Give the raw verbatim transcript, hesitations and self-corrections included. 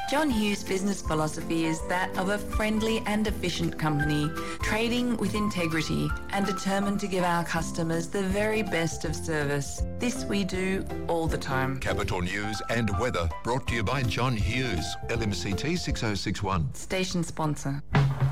John Hughes' business philosophy is that of a friendly and efficient company, trading with integrity and determined to give our customers the very best of service. This we do all the time. Capital News and weather brought to you by John Hughes, L M C T six oh six one. Station sponsor.